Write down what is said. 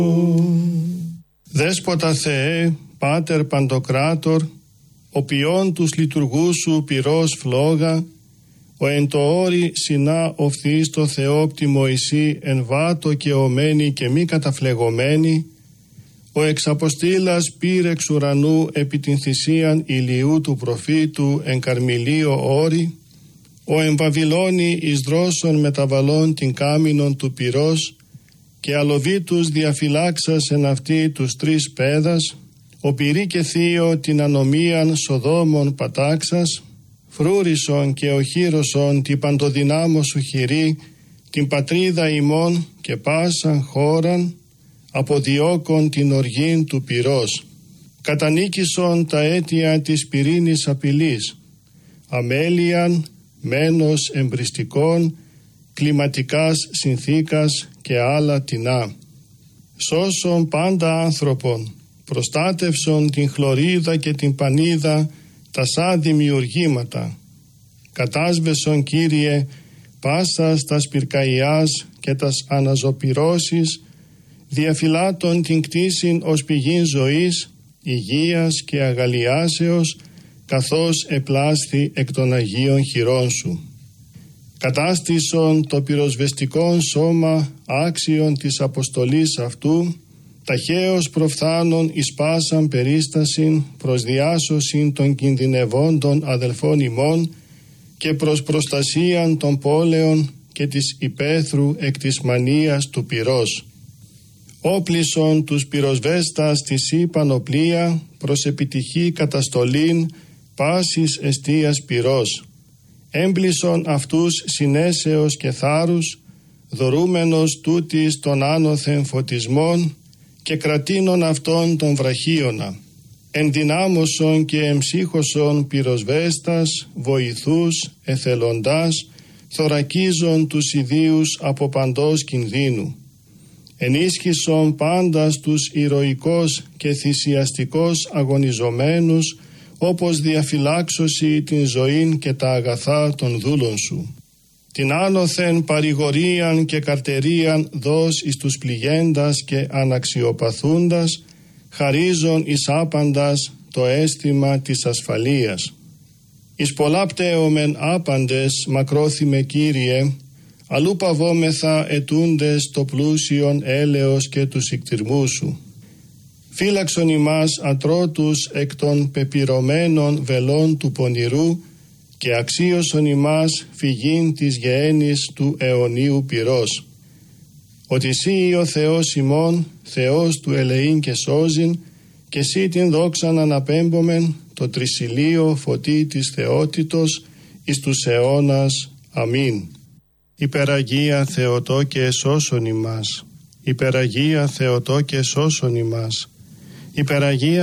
Δέσποτα Θεέ, Πάτερ Παντοκράτορ, ο ποιόν τους λειτουργούς σου πυρός φλόγα, ο εν το όρι συνά οφθείς το Θεόπτη Μωυσή εν βάτο και ομένη και μη καταφλεγωμένη, ο εξαποστήλας πήρε εξ ουρανού επί την θυσίαν ηλιού του προφήτου εν Καρμιλίο όρη, ο εν Βαβυλώνη εις δρόσων μεταβαλών την κάμινον του πυρός και αλοβήτους διαφυλάξας εν αυτή τους τρεις πέδας, ο πυρή και θείο την ανομίαν Σοδόμων πατάξας, φρούρισον και οχύρωσον την παντοδυνάμω σου χειρή, την πατρίδα ημών και πάσαν χώραν, αποδιώκον την οργήν του πυρός. Κατανίκησον τα αίτια της πυρήνης απειλής, αμέλιαν, μένος εμπριστικών, κλιματικάς συνθήκας και άλλα τινά. Σώσον πάντα άνθρωπον, προστάτευσον την χλωρίδα και την πανίδα, τα σαν δημιουργήματα. Κατάσβεσον, Κύριε, πάσας τας πυρκαϊάς και τας αναζωπυρώσεις, διαφυλάτων την κτήσιν ως πηγήν ζωής, υγείας και αγαλιάσεως, καθώς επλάσθη εκ των Αγίων χειρών σου. Κατάστησον το πυροσβεστικόν σώμα άξιον της αποστολής αυτού, ταχαίως προφθάνων εις πάσαν περίστασιν προς διάσωσιν των κινδυνευόντων αδελφών ημών και προς προστασίαν των πόλεων και της υπαίθρου εκ της μανίας του πυρός. Όπλισον τους πυροσβέστας της η πανοπλία προς επιτυχή καταστολήν πάσης εστίας πυρός. Έμπλησον αυτούς συνέσεως και θάρρους, δωρούμενος τούτης των άνωθεν φωτισμών και κρατήνων αυτών των βραχίωνα. Ενδυνάμωσον και εμψύχωσον πυροσβέστας, βοηθούς, εθελοντάς, θωρακίζον τους ιδίους από παντός κινδύνου. Ενίσχυσον πάντας τους ηρωικός και θυσιαστικός αγωνιζομένους, όπως διαφυλάξωση την ζωήν και τα αγαθά των δούλων σου. Την άνωθεν παρηγορίαν και καρτερίαν δώσ' εις τους πληγέντας και αναξιοπαθούντας, χαρίζον εις άπαντας το αίσθημα της ασφαλείας. Εις πολλά πτέωμεν άπαντες μακρόθυμε, Κύριε, αλλού παβόμεθα ετούντες το πλούσιον έλεος και τους ικτυρμούς σου. Φύλαξον ημάς ατρότους εκ των πεπυρωμένων βελών του πονηρού και αξίωσον ημάς φυγήν της γεένης του αιωνίου πυρός. Ότι εσύ ο Θεός ημών, Θεός του ελεήν και σώζειν, και εσύ την δόξαν αναπέμπομεν το τρισιλίο φωτί της θεότητος εις τους αιώνας. Αμήν. Υπεραγία Θεοτό και εσώσον ημάς. Υπεραγία Θεοτό και εσώσον ημάς. Υπεραγία